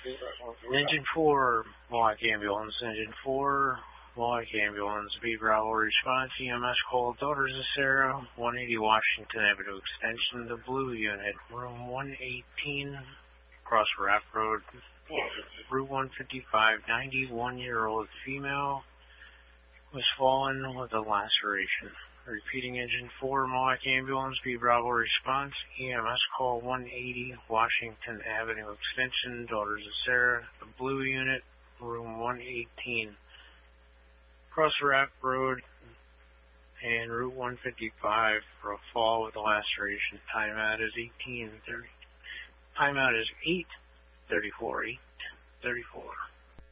Engine 4, Mohawk Ambulance. Engine 4, Mohawk Ambulance. B Bravo response. EMS call. Daughters of Sarah, 180 Washington Avenue Extension. The Blue Unit, room 118, across Rapp Road, Route 155. 91-year-old female was fallen with a laceration. Repeating Engine 4, Mohawk Ambulance, B Bravo response. EMS call 180 Washington Avenue Extension, Daughters of Sarah, the Blue Unit, room 118, across Rapp Road and Route 155 for a fall with a laceration. Timeout is 18:30. Timeout is 8:34. 8:34.